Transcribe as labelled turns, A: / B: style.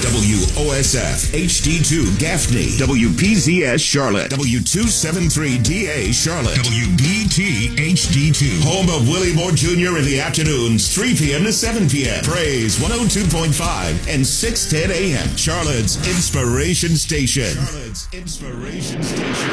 A: WOSF HD2 Gaffney, WPZS Charlotte, W273DA Charlotte, WBT HD2. Home of Willie Moore Jr. in the afternoons, 3 p.m. to 7 p.m. Praise 102.5 and 6:10 a.m. Charlotte's Inspiration Station. Charlotte's Inspiration Station.